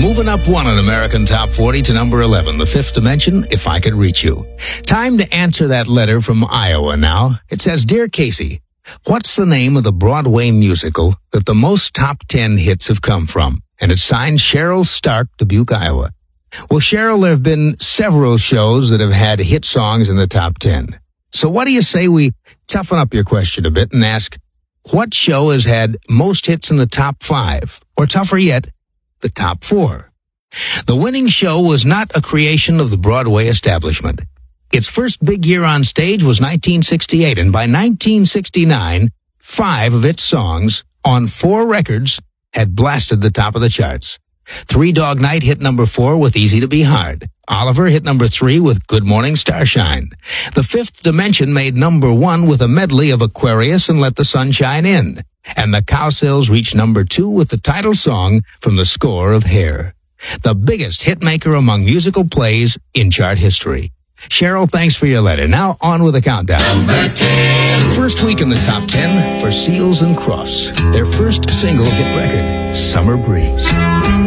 Moving up one on American Top 40 to number 11, The Fifth Dimension, If I Could Reach You. Time to answer that letter from Iowa now. It says, Dear Casey, what's the name of the Broadway musical that the most top 10 hits have come from? And it's signed Cheryl Stark, Dubuque, Iowa. Well, Cheryl, there have been several shows that have had hit songs in the top 10. So what do you say we toughen up your question a bit and ask, what show has had most hits in the top 5? Or tougher yet, the top 4. The winning show was not a creation of the Broadway establishment. Its first big year on stage was 1968, and by 1969, 5 of its songs on 4 records had blasted the top of the charts. Three Dog Night hit number 4 with Easy to Be Hard. Oliver hit number 3 with Good Morning Starshine. The Fifth Dimension made number 1 with a medley of Aquarius and Let the Sunshine In. And the Cowsills reached number 2 with the title song from the score of Hair. The biggest hitmaker among musical plays in chart history. Cheryl, thanks for your letter. Now on with the countdown. Number 10. First week in the top 10 for Seals and Crofts. Their first single hit record, Summer Breeze.